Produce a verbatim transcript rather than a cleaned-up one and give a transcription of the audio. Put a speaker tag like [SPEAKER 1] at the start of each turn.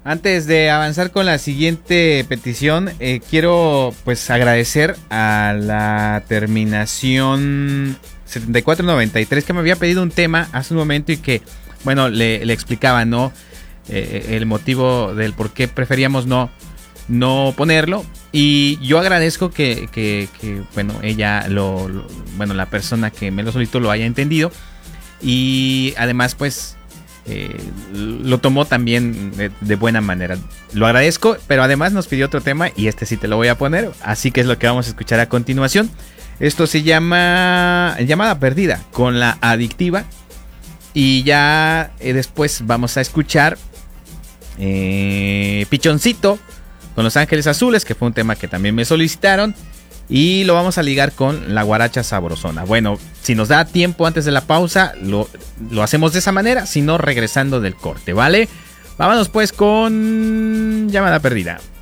[SPEAKER 1] Antes de avanzar con la siguiente petición, eh, quiero pues agradecer a la terminación setenta y cuatro noventa y tres que me había pedido un tema hace un momento y que, bueno, le, le explicaba, ¿no? Eh, el motivo del por qué preferíamos no, no ponerlo. Y yo agradezco que, que, que bueno, ella, lo, lo, bueno, la persona que me lo solicitó lo haya entendido. Y además, pues, eh, lo tomó también de, de buena manera. Lo agradezco, pero además nos pidió otro tema y este sí te lo voy a poner. Así que es lo que vamos a escuchar a continuación. Esto se llama Llamada Perdida con La Adictiva. Y ya eh, después vamos a escuchar eh, Pichoncito con Los Ángeles Azules, que fue un tema que también me solicitaron. Y lo vamos a ligar con La Guaracha Sabrosona. Bueno, si nos da tiempo antes de la pausa, lo, lo hacemos de esa manera. Si no, regresando del corte, ¿vale? Vámonos pues con Llamada Perdida.